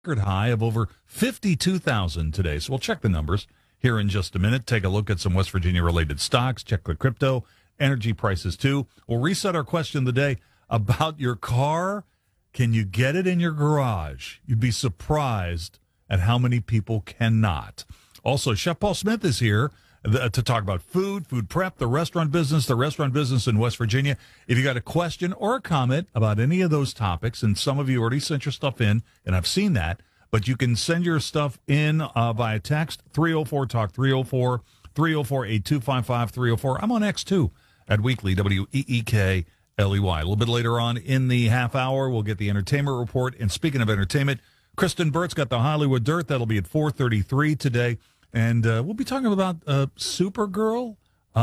record high of over 52,000 today. So we'll check the numbers here in just a minute. Take a look at some West Virginia-related stocks. Check the crypto, energy prices, too. We'll reset our question of the day about your car. Can you get it in your garage? You'd be surprised at how many people cannot. Also, Chef Paul Smith is here to talk about food prep, the restaurant business in West Virginia. If you got a question or a comment about any of those topics, and some of you already sent your stuff in, and I've seen that, but you can send your stuff in via text, 304-TALK, 304-8255-304. I'm on X, too, at Weekly, WEEKLEY. A little bit later on in the half hour, we'll get the entertainment report. And speaking of entertainment, Kristen Burt's got the Hollywood Dirt. That'll be at 4:33 today. And we'll be talking about Supergirl,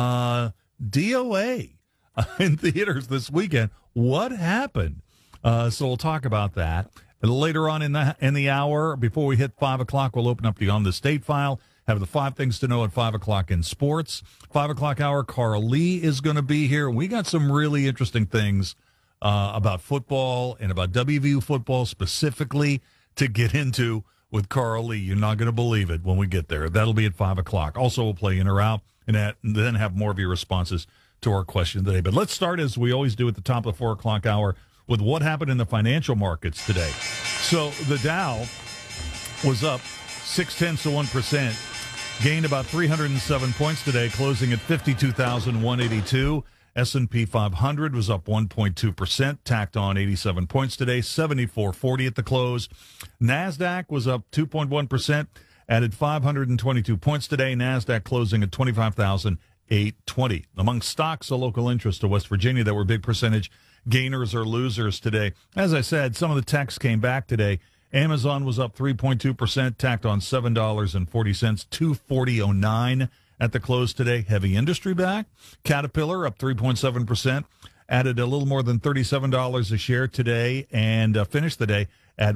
DOA in theaters this weekend. What happened? So we'll talk about that. And later on in the hour, before we hit 5 o'clock, we'll open up the On the State file, have the 5 things to know at 5 o'clock in sports. 5 o'clock hour, Carl Lee is going to be here. We got some really interesting things about football and about WVU football specifically to get into with Carl Lee. You're not going to believe it when we get there. That'll be at 5 o'clock. Also, we'll play in or out and then have more of your responses to our question today. But let's start, as we always do at the top of the 4 o'clock hour, with what happened in the financial markets today. So the Dow was up 0.6%, gained about 307 points today, closing at 52,182. S&P 500 was up 1.2%, tacked on 87 points today, 74.40 at the close. NASDAQ was up 2.1%, added 522 points today. NASDAQ closing at 25,820. Among stocks of local interest to West Virginia that were big percentage gainers or losers today. As I said, some of the techs came back today. Amazon was up 3.2%, tacked on $7.40, 240.09 at the close today. Heavy industry back. Caterpillar up 3.7%, added a little more than $37 a share today, and finished the day at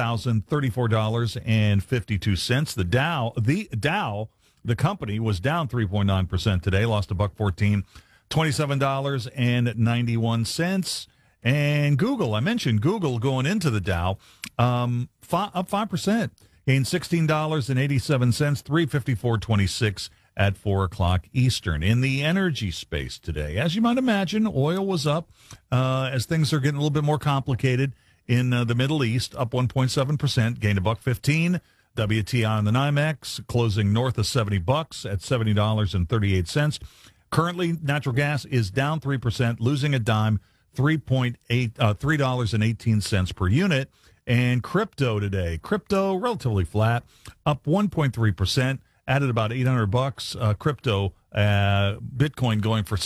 $1,034.52. The Dow, the company, was down 3.9% today, lost $1.14, $27.91. And Google, I mentioned Google going into the Dow, up 5%, gained $16.87, 354.26 at 4 o'clock Eastern. In the energy space today, as you might imagine, oil was up as things are getting a little bit more complicated in the Middle East, up 1.7%, gained $1.15. WTI on the NYMEX closing north of $70 at $70.38. Currently, natural gas is down 3%, losing a dime, $3.18 per unit. And crypto today, relatively flat, up 1.3%, added about $800. Crypto, Bitcoin going for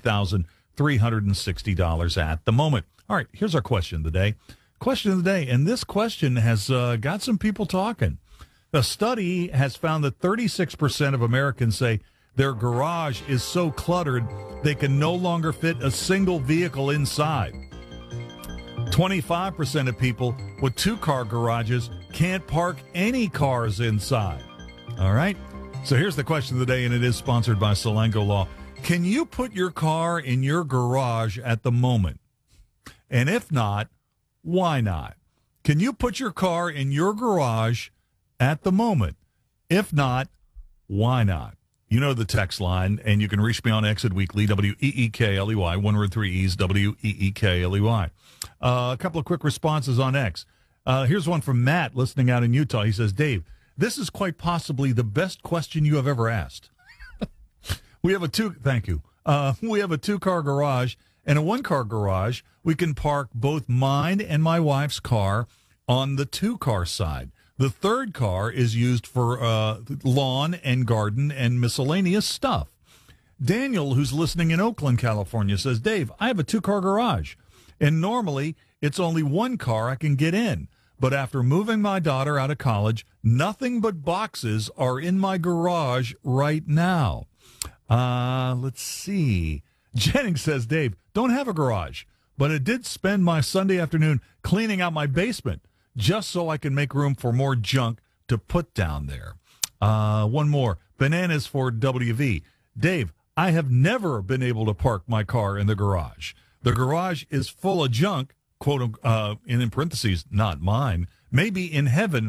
$60,360 at the moment. All right, here's our question of the day. And this question has got some people talking. A study has found that 36% of Americans say their garage is so cluttered they can no longer fit a single vehicle inside. 25% of people with two-car garages can't park any cars inside. All right? So here's the question of the day, and it is sponsored by Salango Law. Can you put your car in your garage at the moment? And if not, why not? Can you put your car in your garage at the moment? If not, why not? You know the text line, and you can reach me on X at Weekly, WEEKLEY, one word, 3 E's, WEEKLEY. A couple of quick responses on X. Here's one from Matt, listening out in Utah. He says, Dave, this is quite possibly the best question you have ever asked. Thank you. We have a two-car garage and a one-car garage. We can park both mine and my wife's car on the two-car side. The third car is used for lawn and garden and miscellaneous stuff. Daniel, who's listening in Oakland, California, says, Dave, I have a two-car garage, and normally it's only one car I can get in. But after moving my daughter out of college, nothing but boxes are in my garage right now. Let's see. Jennings says, Dave, don't have a garage, but I did spend my Sunday afternoon cleaning out my basement just so I can make room for more junk to put down there. One more. Bananas for WV. Dave, I have never been able to park my car in the garage. The garage is full of junk, quote, and in parentheses, not mine, maybe in heaven